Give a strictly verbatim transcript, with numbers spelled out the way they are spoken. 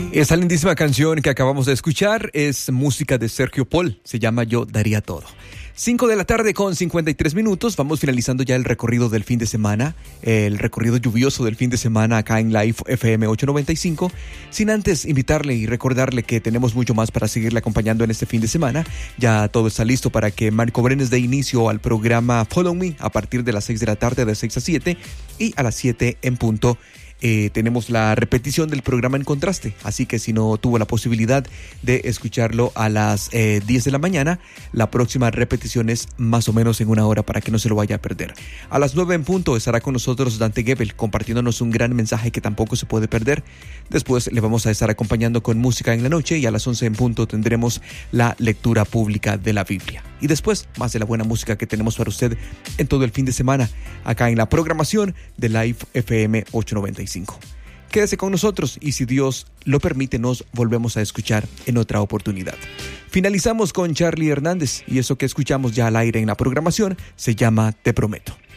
Esa lindísima canción que acabamos de escuchar es música de Sergio Paul, se llama Yo Daría Todo. cinco de la tarde con cincuenta y tres minutos, vamos finalizando ya el recorrido del fin de semana, el recorrido lluvioso del fin de semana acá en Live F M ochocientos noventa y cinco, sin antes invitarle y recordarle que tenemos mucho más para seguirle acompañando en este fin de semana. Ya todo está listo para que Marco Brenes dé inicio al programa Follow Me a partir de las seis de la tarde, de seis a siete, y a las siete en punto. Eh, tenemos la repetición del programa En Contraste, así que si no tuvo la posibilidad de escucharlo a las eh, diez de la mañana, la próxima repetición es más o menos en una hora para que no se lo vaya a perder. A las nueve en punto estará con nosotros Dante Gebel compartiéndonos un gran mensaje que tampoco se puede perder. Después le vamos a estar acompañando con música en la noche y a las once en punto tendremos la lectura pública de la Biblia. Y después, más de la buena música que tenemos para usted en todo el fin de semana, acá en la programación de Live F M ochocientos noventa y cinco. Quédese con nosotros y si Dios lo permite, nos volvemos a escuchar en otra oportunidad. Finalizamos con Charlie Hernández y eso que escuchamos ya al aire en la programación se llama Te Prometo.